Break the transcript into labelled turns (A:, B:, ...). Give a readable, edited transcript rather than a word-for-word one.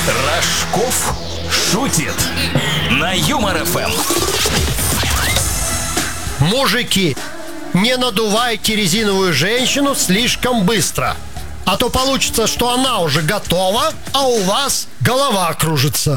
A: Рожков шутит на Юмор ФМ.
B: Мужики, не надувайте резиновую женщину слишком быстро, а то получится, что она уже готова, а у вас голова кружится.